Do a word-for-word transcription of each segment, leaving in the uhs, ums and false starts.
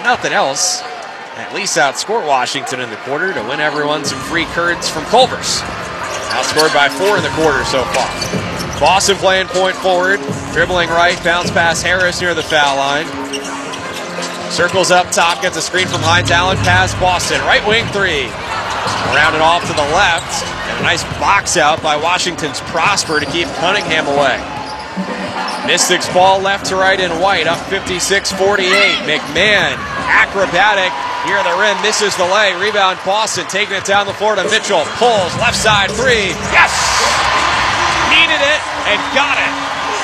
nothing else, at least outscore Washington in the quarter to win everyone some free curds from Culver's. Outscored by four in the quarter so far. Boston playing point forward, dribbling right, bounce pass Harris near the foul line. Circles up top, gets a screen from Hines Allen, pass Boston, right wing three. Rounded off to the left, and a nice box out by Washington's Prosper to keep Cunningham away. Mystics ball left to right in white, up fifty-six forty-eight. McMahon, acrobatic, near the rim, misses the lay. Rebound Boston, taking it down the floor to Mitchell. Pulls, left side three. Yes! Needed it and got it.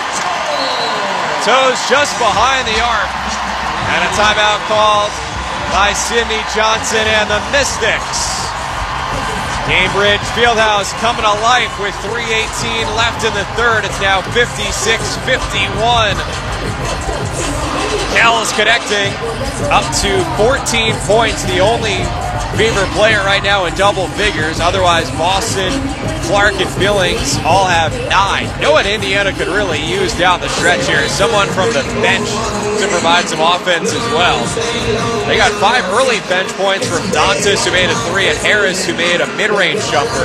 Toes just behind the arc. And a timeout called by Sidney Johnson and the Mystics. Cambridge Fieldhouse coming to life with three eighteen left in the third. It's now fifty-six fifty-one. Kells connecting up to fourteen points, the only Fever player right now in double figures. Otherwise, Boston, Clark, and Billings all have nine. No one Indiana could really use down the stretch here. Someone from the bench to provide some offense as well. They got five early bench points from Dantas, who made a three, and Harris, who made a mid-range jumper.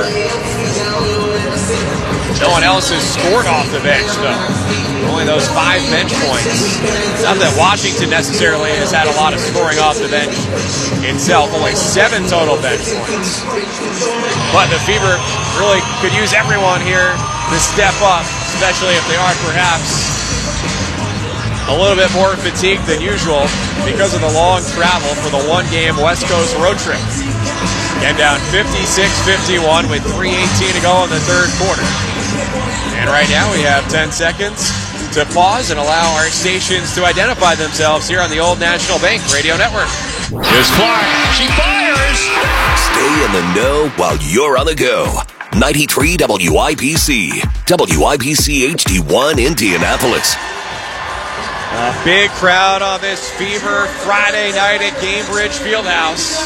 No one else has scored off the bench, though. Only those five bench points. Not that Washington necessarily has had a lot of scoring off the bench itself. Only seven total bench points. But the Fever really could use everyone here to step up, especially if they are perhaps a little bit more fatigued than usual because of the long travel for the one-game West Coast road trip. Again, down fifty-six fifty-one with three eighteen to go in the third quarter. And right now we have ten seconds to pause and allow our stations to identify themselves here on the Old National Bank Radio Network. Here's Clark. She fires! Stay in the know while you're on the go. ninety-three W I P C. W I P C H D one Indianapolis. A big crowd on this Fever Friday night at Cambridge Fieldhouse.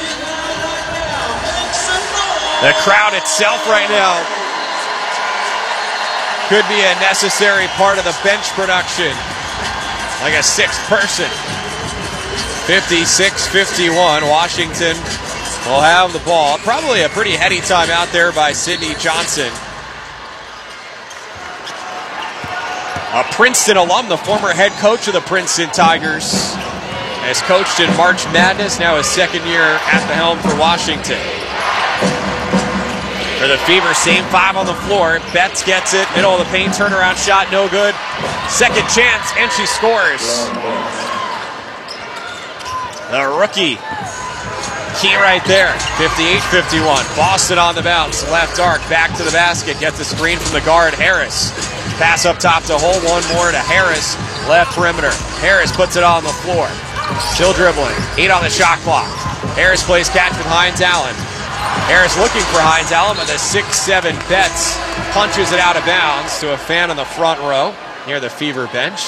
The crowd itself right now could be a necessary part of the bench production, like a sixth person. fifty-six fifty-one, Washington will have the ball. Probably a pretty heady time out there by Sidney Johnson. A Princeton alum, the former head coach of the Princeton Tigers, has coached in March Madness, now his second year at the helm for Washington. For the Fever, same five on the floor. Betts gets it, middle of the paint, turnaround shot, no good. Second chance, and she scores. The rookie, key right there, fifty-eight fifty-one. Boston on the bounce, left arc, back to the basket, gets the screen from the guard, Harris. Pass up top to Hole, one more to Harris, left perimeter. Harris puts it on the floor. Still dribbling, eight on the shot clock. Harris plays catch with Hines Allen. Harris looking for Hines Allen, but the six seven Betts punches it out of bounds to a fan on the front row near the Fever bench.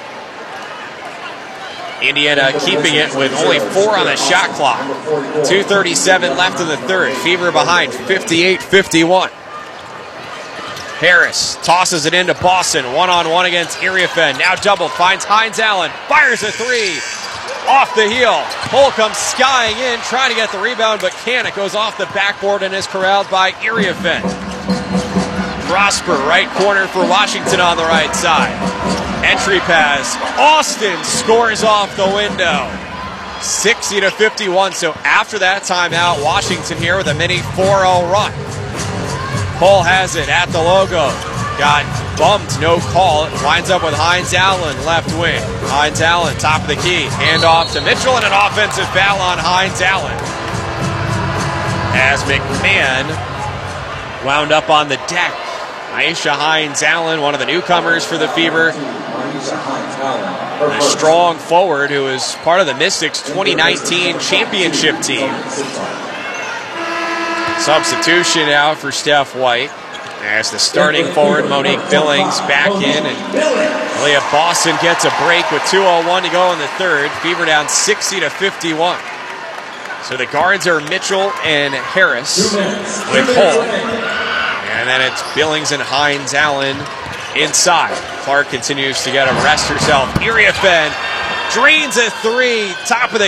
Indiana keeping it with only four on the shot clock. two thirty-seven left in the third. Fever behind fifty-eight fifty-one. Harris tosses it into Boston. One-on-one against Iriafen. Now double, finds Hines Allen. Fires a three. Off the heel. Cole comes skying in, trying to get the rebound, but can't. It goes off the backboard and is corralled by Iriafen. Prosper, right corner for Washington on the right side. Entry pass. Austin scores off the window. sixty to fifty-one. So after that timeout, Washington here with a mini four oh run. Cole has it at the logo. Got bumped, no call. It winds up with Hines Allen, left wing. Hines Allen, top of the key. Handoff to Mitchell and an offensive foul on Hines Allen. As McMahon wound up on the deck. Aisha Hines Allen, one of the newcomers for the Fever. A strong forward who is part of the Mystics twenty nineteen championship team. Substitution out for Steph White. As the starting forward, Monique Billings back in, and Leah Boston gets a break with two oh one to go in the third. Fever down sixty to fifty-one. So the guards are Mitchell and Harris with Cole. And then it's Billings and Hines Allen inside. Clark continues to get a rest herself. Iriafen drains a three, top of the